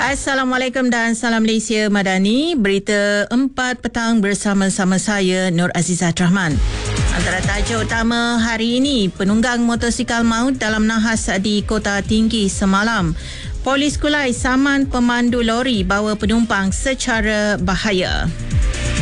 Assalamualaikum dan salam Malaysia Madani. Berita 4 petang bersama-sama saya Nur Azizah Rahman. Antara tajuk utama hari ini, penunggang motosikal maut dalam nahas di Kota Tinggi semalam. Polis Kulai saman pemandu lori bawa penumpang secara bahaya.